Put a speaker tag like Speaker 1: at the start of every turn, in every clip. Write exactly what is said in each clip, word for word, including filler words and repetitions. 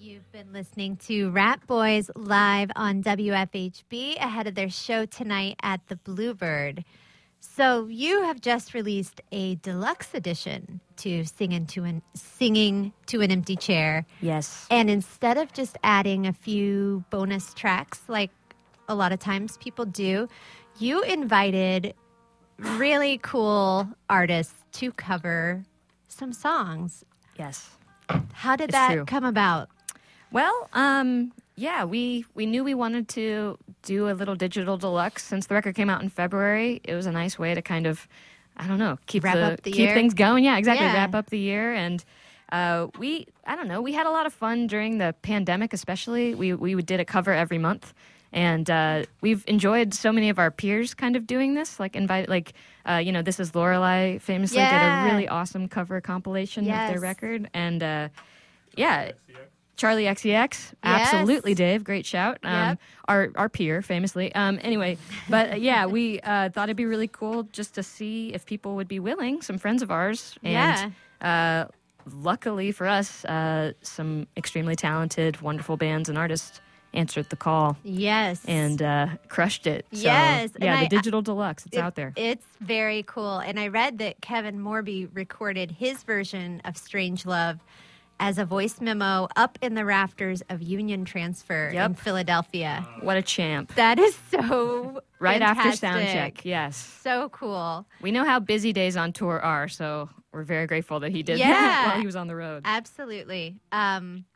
Speaker 1: You've been listening to Rat Boys live on W F H B ahead of their show tonight at the Bluebird. So you have just released a deluxe edition to Singing to an, Singing to an Empty Chair.
Speaker 2: Yes.
Speaker 1: And instead of just adding a few bonus tracks like a lot of times people do, you invited really cool artists to cover some songs.
Speaker 2: Yes.
Speaker 1: How did
Speaker 2: It's
Speaker 1: that
Speaker 2: true.
Speaker 1: come about?
Speaker 2: Well, um, yeah, we, we knew we wanted to do a little digital deluxe since the record came out in February. It was a nice way to kind of, I don't know, keep
Speaker 1: Wrap
Speaker 2: the,
Speaker 1: up the
Speaker 2: keep
Speaker 1: year.
Speaker 2: things going. Yeah, exactly.
Speaker 1: Yeah.
Speaker 2: Wrap up the year. And uh, we, I don't know, we had a lot of fun during the pandemic, especially. We we did a cover every month. And uh, we've enjoyed so many of our peers kind of doing this, like invite, like uh, you know, This Is Lorelei famously
Speaker 1: Yeah.
Speaker 2: did a really awesome cover compilation of
Speaker 1: Yes.
Speaker 2: their record, and uh, yeah, Charlie X C X,
Speaker 1: Yes.
Speaker 2: absolutely, Dave, great shout. Um,
Speaker 1: Yep.
Speaker 2: Our our peer, famously. Um, anyway, but uh, yeah, we uh, thought it'd be really cool just to see if people would be willing. Some friends of ours, and uh, luckily for us, uh, some extremely talented, wonderful bands and artists answered the call
Speaker 1: Yes.
Speaker 2: and uh, crushed it. So,
Speaker 1: Yes, and
Speaker 2: yeah,
Speaker 1: I-
Speaker 2: the digital deluxe, it's
Speaker 1: It-
Speaker 2: out there.
Speaker 1: It's very cool. And I read that Kevin Morby recorded his version of Strange Love as a voice memo up in the rafters of Union Transfer in
Speaker 2: Yep.
Speaker 1: Philadelphia.
Speaker 2: What a champ!
Speaker 1: That is so
Speaker 2: Right after
Speaker 1: fantastic.
Speaker 2: sound check, yes.
Speaker 1: So cool.
Speaker 2: We know how busy days on tour are, so we're very grateful that he did
Speaker 1: Yeah.
Speaker 2: that while he was on the road.
Speaker 1: Absolutely. Um,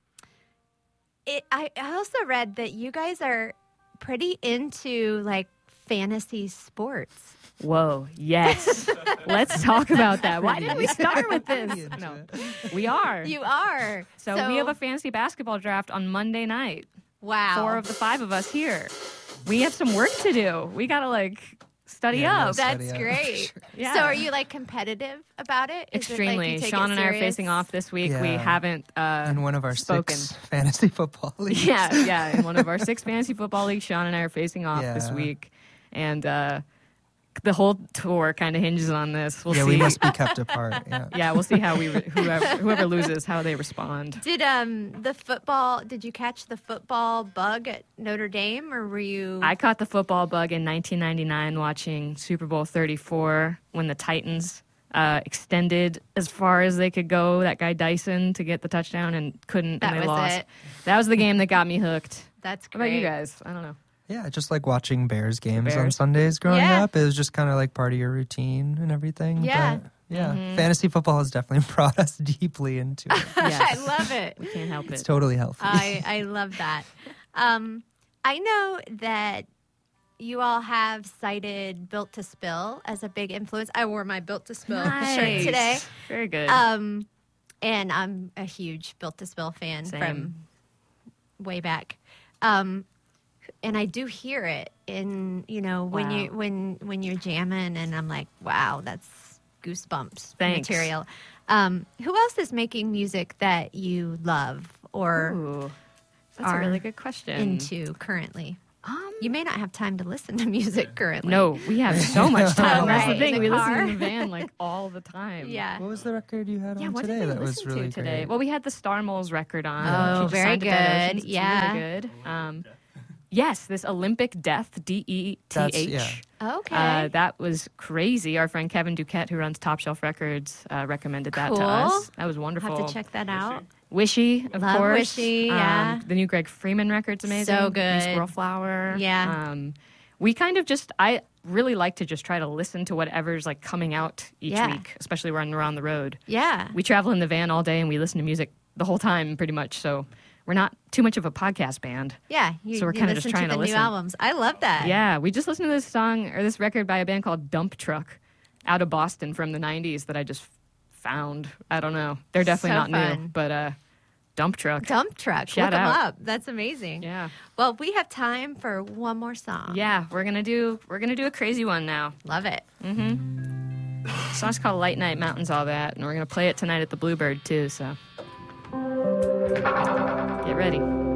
Speaker 1: it, I I also read that you guys are pretty into like fantasy sports.
Speaker 2: Whoa, yes. Let's talk about that. Why didn't we start with this? No, we are.
Speaker 1: You are.
Speaker 2: So, we have a fantasy basketball draft on Monday night.
Speaker 1: wow.
Speaker 2: Four of the five of us here. We have some work to do. We got to like study
Speaker 3: Yeah, no
Speaker 2: up.
Speaker 3: study
Speaker 1: That's
Speaker 3: up.
Speaker 1: great.
Speaker 2: Yeah.
Speaker 1: So are you like competitive about it? Is it, like,
Speaker 2: Extremely.
Speaker 1: you take
Speaker 2: Sean
Speaker 1: it
Speaker 2: and I are
Speaker 1: serious?
Speaker 2: facing off this week. We
Speaker 3: Yeah.
Speaker 2: haven't uh,
Speaker 3: in one of our
Speaker 2: spoken.
Speaker 3: six fantasy football leagues.
Speaker 2: Yeah, yeah. In one of our six fantasy football leagues, Sean and I are facing off this
Speaker 3: Yeah.
Speaker 2: week, and uh, the whole tour kind of hinges on this. We'll
Speaker 3: yeah,
Speaker 2: see.
Speaker 3: we must be kept apart. Yeah.
Speaker 2: Yeah, we'll see how we whoever whoever loses how they respond.
Speaker 1: Did um the football? Did you catch the football bug at Notre Dame, or were you?
Speaker 2: I caught the football bug in nineteen ninety-nine watching Super Bowl thirty-four when the Titans uh, extended as far as they could go. That guy Dyson to get the touchdown and couldn't,
Speaker 1: That
Speaker 2: and they
Speaker 1: was
Speaker 2: lost.
Speaker 1: it.
Speaker 2: That was the game that got me hooked.
Speaker 1: That's
Speaker 2: How about
Speaker 1: great.
Speaker 2: you guys? I don't know.
Speaker 3: Yeah, just like watching Bears games on
Speaker 2: Bears.
Speaker 3: Sundays growing
Speaker 1: Yeah.
Speaker 3: up. It was just kind of like part of your routine and everything.
Speaker 1: Yeah.
Speaker 3: But, yeah.
Speaker 2: Mm-hmm.
Speaker 3: Fantasy football has definitely brought us deeply into it.
Speaker 2: Yes.
Speaker 1: I love it.
Speaker 2: We can't help
Speaker 3: It's
Speaker 2: it.
Speaker 3: totally healthy.
Speaker 1: I I love that. Um, I know that you all have cited Built to Spill as a big influence. I wore my Built to Spill shirt
Speaker 2: Nice.
Speaker 1: today.
Speaker 2: Very good.
Speaker 1: Um, and I'm a huge Built to Spill fan
Speaker 2: Same.
Speaker 1: from way back. Um, and I do hear it in, you know, when
Speaker 2: Wow.
Speaker 1: you when when you're jamming, and I'm like, wow, that's goosebumps
Speaker 2: Thanks.
Speaker 1: material. Um, who else is making music that you love or
Speaker 2: Ooh, that's
Speaker 1: are
Speaker 2: a really good question.
Speaker 1: into currently?
Speaker 2: Um,
Speaker 1: You may not have time to listen to music currently.
Speaker 2: no, we have so much time.
Speaker 1: Oh,
Speaker 2: That's
Speaker 1: right,
Speaker 2: the thing.
Speaker 1: in
Speaker 2: We
Speaker 1: the
Speaker 2: listen
Speaker 1: car.
Speaker 2: in the van like all the time.
Speaker 1: Yeah.
Speaker 3: What was the record you had
Speaker 2: Yeah,
Speaker 3: on
Speaker 2: what
Speaker 3: today
Speaker 2: did we
Speaker 3: that was
Speaker 2: listen
Speaker 3: really
Speaker 2: to today?
Speaker 3: great?
Speaker 2: Well, we had the Star Moles record on.
Speaker 1: Oh,
Speaker 2: She just
Speaker 1: very
Speaker 2: signed to Dead
Speaker 1: good.
Speaker 2: Oceans. It's
Speaker 1: Yeah.
Speaker 2: really good. Um, yes, this Olympic Death, D E T
Speaker 3: That's-
Speaker 2: H.
Speaker 3: yeah.
Speaker 1: Okay.
Speaker 2: Uh, that was crazy. Our friend Kevin Duquette, who runs Top Shelf Records, uh, recommended that
Speaker 1: Cool.
Speaker 2: to us. That was
Speaker 1: I'll
Speaker 2: wonderful.
Speaker 1: have to check that out.
Speaker 2: Wishy, of
Speaker 1: Love
Speaker 2: course.
Speaker 1: Wishy, yeah.
Speaker 2: Um, the new Greg Freeman record's amazing.
Speaker 1: So
Speaker 2: New
Speaker 1: good.
Speaker 2: Squirrel Flower.
Speaker 1: Yeah.
Speaker 2: Um, we kind of just, I really like to just try to listen to whatever's like coming out each
Speaker 1: Yeah.
Speaker 2: week, especially when we're on the road.
Speaker 1: Yeah.
Speaker 2: We travel in the van all day and we listen to music the whole time pretty much. So we're not too much of a podcast band.
Speaker 1: Yeah. You,
Speaker 2: So we're
Speaker 1: you
Speaker 2: kinda just
Speaker 1: listen
Speaker 2: trying
Speaker 1: to
Speaker 2: to
Speaker 1: the
Speaker 2: listen.
Speaker 1: new albums. I love that.
Speaker 2: Yeah, we just listened to this song or this record by a band called Dump Truck out of Boston from the nineties that I just found. I don't know. They're definitely
Speaker 1: So
Speaker 2: not new,
Speaker 1: fun.
Speaker 2: but uh, Dump Truck.
Speaker 1: Dump Truck.
Speaker 2: Shout
Speaker 1: Look them
Speaker 2: out.
Speaker 1: up. That's amazing.
Speaker 2: Yeah.
Speaker 1: Well, we have time for one more song.
Speaker 2: Yeah, we're gonna do we're gonna do a crazy one now.
Speaker 1: Love it.
Speaker 2: The song's called Light Night Mountains, all that, and we're gonna play it tonight at the Bluebird too. So get ready.